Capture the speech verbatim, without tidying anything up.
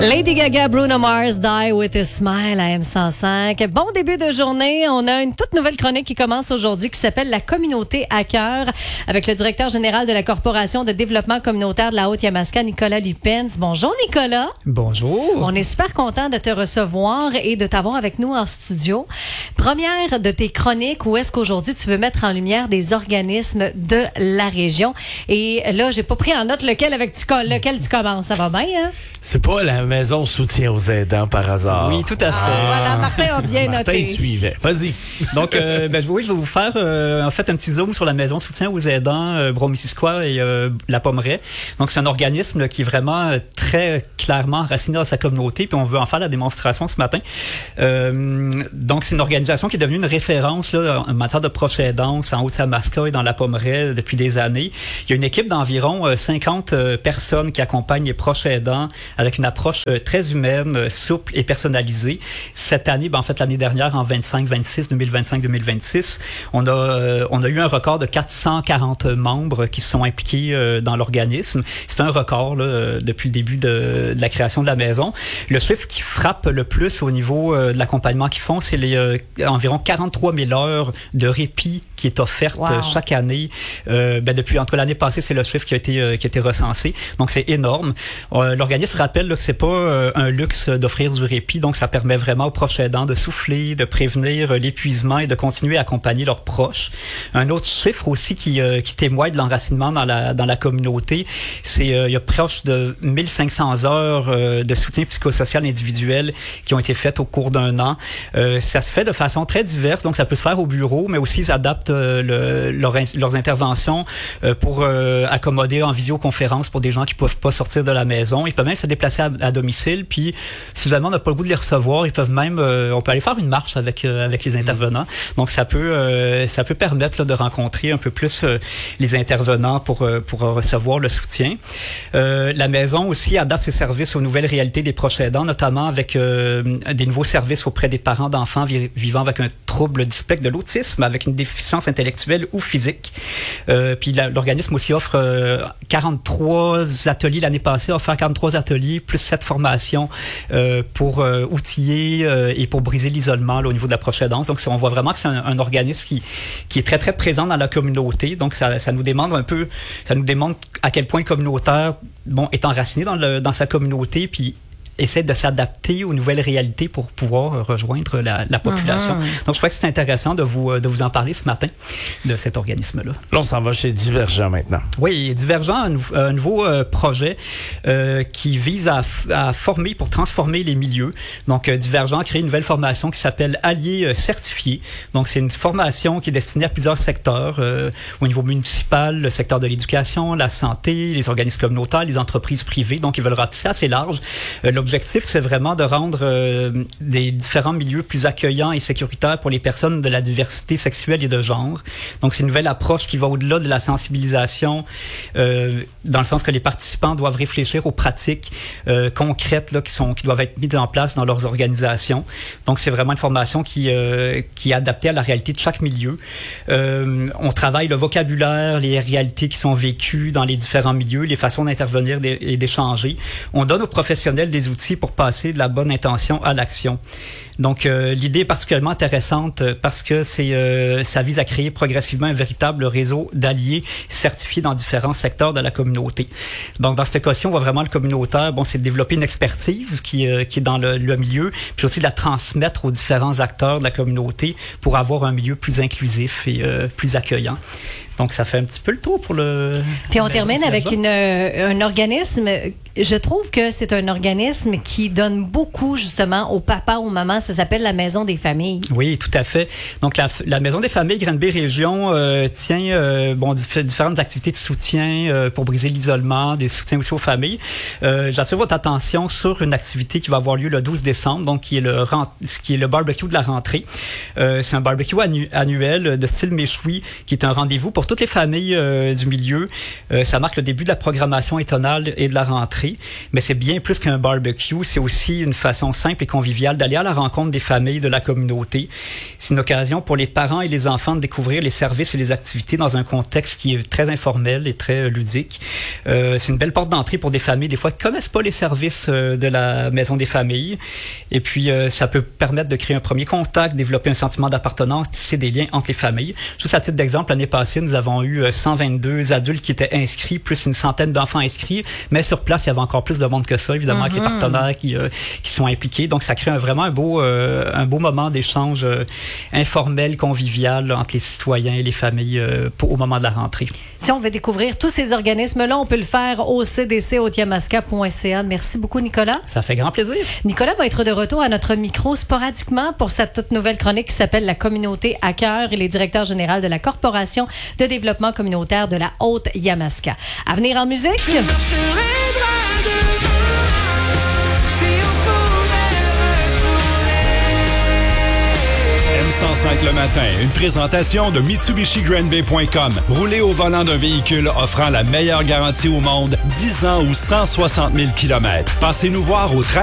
Lady Gaga, Bruno Mars, Die With A Smile à M cent cinq. Bon début de journée. On a une toute nouvelle chronique qui commence aujourd'hui qui s'appelle La communauté à cœur avec le directeur général de la Corporation de développement communautaire de la Haute-Yamaska, Nicolas Lupens. Bonjour Nicolas. Bonjour. On est super content de te recevoir et de t'avoir avec nous en studio. Première de tes chroniques, où est-ce qu'aujourd'hui tu veux mettre en lumière des organismes de la région? Et là, j'ai pas pris en note lequel avec tu, lequel tu commences. Ça va bien, hein? C'est pas la maison soutien aux aidants par hasard. Oui, tout à fait. Ah, voilà, Martin a bien Martin noté. suivait. Vas-y. Donc, euh, ben, oui, je vais vous faire euh, en fait un petit zoom sur la maison de soutien aux aidants euh, Brome-Missisquoi et euh, la Pommeraye. Donc, c'est un organisme là, qui est vraiment euh, très clairement enraciné dans sa communauté, puis on veut en faire la démonstration ce matin. Euh, donc, c'est une organisation qui est devenue une référence là, en matière de proche aidance en Haute-Yamaska et dans la Pommeraye depuis des années. Il y a une équipe d'environ euh, cinquante euh, personnes qui accompagnent les proches aidants avec une approche euh, très humaine, euh, souple et personnalisée. Cette année, ben, en fait l'année dernière, en vingt-cinq vingt-six, deux mille vingt-cinq deux mille vingt-six, on a euh, on a eu un record de quatre cent quarante membres qui sont impliqués euh, dans l'organisme. C'est un record là, euh, depuis le début de, de la création de la maison. Le chiffre qui frappe le plus au niveau euh, de l'accompagnement qu'ils font, c'est les euh, environ quarante-trois mille heures de répit qui est offerte wow. chaque année. Euh, ben, depuis entre l'année passée, c'est le chiffre qui a été euh, qui a été recensé. Donc c'est énorme. Euh, l'organisme rappelle là, que c'est pas euh, un luxe d'offrir du répit, donc ça permet vraiment aux proches aidants de souffler, de prévenir euh, l'épuisement et de continuer à accompagner leurs proches. Un autre chiffre aussi qui euh, qui témoigne de l'enracinement dans la dans la communauté, c'est euh, il y a proche de mille cinq cents heures euh, de soutien psychosocial individuel qui ont été faites au cours d'un an. Euh, ça se fait de façon très diverse, donc ça peut se faire au bureau, mais aussi ils adaptent euh, le, leur, leurs interventions euh, pour euh, accommoder en visioconférence pour des gens qui peuvent pas sortir de la maison. Ils peuvent même se déplacer à, à domicile, puis si jamais on n'a pas le goût de les recevoir, ils peuvent même, euh, on peut aller faire une marche avec euh, avec les intervenants. Donc ça peut euh, ça peut permettre là, de rencontrer un peu plus euh, les intervenants pour euh, pour recevoir le soutien. Euh, la maison aussi adapte ses services aux nouvelles réalités des proches aidants, notamment avec euh, des nouveaux services auprès des parents d'enfants vi- vivant avec un trouble du spectre de l'autisme, avec une déficience intellectuelle ou physique. Euh, puis la, l'organisme aussi offre euh, quarante-trois ateliers l'année passée, a offert quarante-trois ateliers plus sept formations euh, pour euh, outiller euh, et pour briser l'isolement là, au niveau de la proche aidance. Donc on voit vraiment que c'est un, un organisme qui qui est très très présent dans la communauté. Donc ça ça nous demande un peu, ça nous démontre à quel point le communautaire bon est enraciné dans le dans sa communauté, puis essaie de s'adapter aux nouvelles réalités pour pouvoir rejoindre la, la population. Mm-hmm. Donc, je crois que c'est intéressant de vous de vous en parler ce matin de cet organisme-là. Là, on s'en va chez Divergent maintenant. Oui, Divergent, un, nou- un nouveau euh, projet euh, qui vise à, f- à former pour transformer les milieux. Donc, euh, Divergent a créé une nouvelle formation qui s'appelle Alliés euh, certifiés. Donc, c'est une formation qui est destinée à plusieurs secteurs euh, au niveau municipal, le secteur de l'éducation, la santé, les organismes communautaires, les entreprises privées. Donc, ils veulent ratisser assez large. Euh, L'objectif, c'est vraiment de rendre euh, des différents milieux plus accueillants et sécuritaires pour les personnes de la diversité sexuelle et de genre. Donc, c'est une nouvelle approche qui va au-delà de la sensibilisation, euh, dans le sens que les participants doivent réfléchir aux pratiques euh, concrètes là, qui sont qui doivent être mises en place dans leurs organisations. Donc, c'est vraiment une formation qui euh, qui est adaptée à la réalité de chaque milieu. Euh, on travaille le vocabulaire, les réalités qui sont vécues dans les différents milieux, les façons d'intervenir et d'échanger. On donne aux professionnels des outils pour passer de la bonne intention à l'action. Donc, euh, l'idée est particulièrement intéressante parce que c'est euh, ça vise à créer progressivement un véritable réseau d'alliés certifiés dans différents secteurs de la communauté. Donc, dans cette cas-ci, on voit vraiment le communautaire, bon, c'est de développer une expertise qui, euh, qui est dans le, le milieu, puis aussi de la transmettre aux différents acteurs de la communauté pour avoir un milieu plus inclusif et euh, plus accueillant. Donc, ça fait un petit peu le tour pour le... Puis on termine avec une, euh, un organisme, je trouve que c'est un organisme qui donne beaucoup justement aux papas, aux mamans, ça s'appelle la Maison des familles. Oui, tout à fait. Donc, la, la Maison des familles Granby Région euh, tient euh, bon, dif- différentes activités de soutien euh, pour briser l'isolement, des soutiens aussi aux familles. Euh, j'attire votre attention sur une activité qui va avoir lieu le douze décembre, donc qui est le, qui est le barbecue de la rentrée. Euh, c'est un barbecue annu- annuel de style méchoui qui est un rendez-vous pour toutes les familles euh, du milieu. Euh, ça marque le début de la programmation étonale et de la rentrée, mais c'est bien plus qu'un barbecue. C'est aussi une façon simple et conviviale d'aller à la rencontre des familles de la communauté. C'est une occasion pour les parents et les enfants de découvrir les services et les activités dans un contexte qui est très informel et très euh, ludique. Euh, c'est une belle porte d'entrée pour des familles, des fois, qui connaissent pas les services euh, de la Maison des familles. Et puis, euh, ça peut permettre de créer un premier contact, développer un sentiment d'appartenance, tisser des liens entre les familles. Juste à titre d'exemple, l'année passée, nous avons eu cent vingt-deux adultes qui étaient inscrits, plus une centaine d'enfants inscrits. Mais sur place, il y avait encore plus de monde que ça, évidemment, mm-hmm. avec les partenaires qui, euh, qui sont impliqués. Donc, ça crée un, vraiment un beau, euh, un beau moment d'échange euh, informel, convivial là, entre les citoyens et les familles euh, pour, au moment de la rentrée. Si on veut découvrir tous ces organismes-là, on peut le faire au c d c haute-yamaska point c a. Merci beaucoup, Nicolas. Ça fait grand plaisir. Nicolas va être de retour à notre micro sporadiquement pour sa toute nouvelle chronique qui s'appelle La communauté à cœur. Il est directeur général de la Corporation de développement communautaire de la Haute-Yamaska. À venir en musique. M cent cinq le matin, une présentation de Mitsubishi Grand Bay point com. Roulez au volant d'un véhicule offrant la meilleure garantie au monde, dix ans ou cent soixante mille kilomètres. Passez nous voir au treize